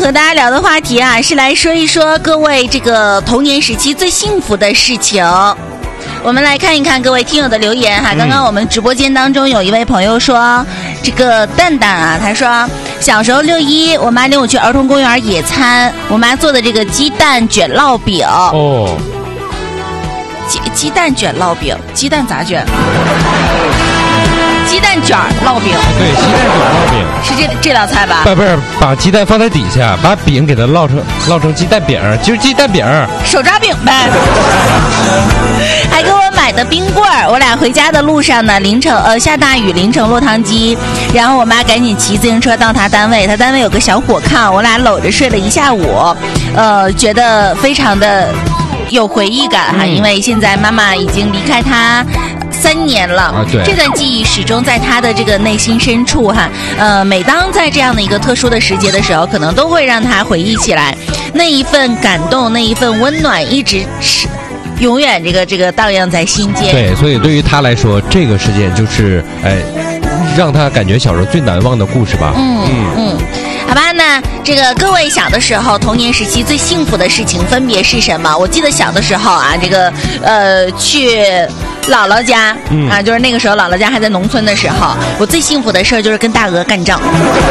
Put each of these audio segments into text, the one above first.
和大家聊的话题啊，是来说一说各位这个童年时期最幸福的事情。我们来看一看各位听友的留言哈。刚刚我们直播间当中有一位朋友说，这个蛋蛋啊，他说小时候6·1，我妈领我去儿童公园野餐，我妈做的这个鸡蛋卷烙饼。 哦， 鸡蛋卷烙饼，鸡蛋咋卷？鸡蛋卷烙饼， 对，鸡蛋卷烙饼是这道菜吧？ 不是，把鸡蛋放在底下，把饼给它烙成鸡蛋饼，就是鸡蛋饼， 手抓饼呗。还给我买的冰棍儿，我俩回家的路上呢，下大雨，淋成落汤鸡，然后我妈赶紧骑自行车到她单位，她单位有个小火炕，我俩搂着睡了一下午，觉得非常的有回忆感哈，因为现在妈妈已经离开她3年了， 对， 这段记忆始终在他的这个内心深处哈。每当在这样的一个特殊的时节的时候，可能都会让他回忆起来那一份感动，那一份温暖，一直是永远这个荡漾在心间。 对，所以对于他来说，这个事件就是让他感觉小时候最难忘的故事吧。 好吧，那这个各位小的时候童年时期最幸福的事情分别是什么？我记得小的时候啊，这个去姥姥家啊，就是那个时候姥姥家还在农村的时候，我最幸福的事就是跟大鹅干仗。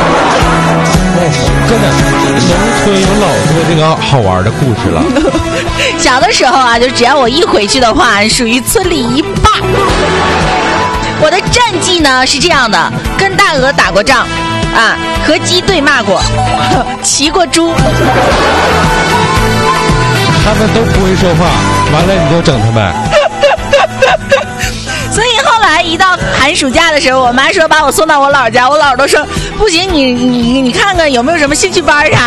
真的，农村有老多这个好玩的故事了。 小的时候啊，就只要我一回去的话，属于村里一霸。我的战绩呢是这样的，跟大鹅打过仗啊，和鸡对骂过，骑过猪。 他们都不会说话，完了你就整他们。 所以后来一到寒暑假的时候，我妈说把我送到我姥家，我姥都说不行，你看看有没有什么兴趣班啥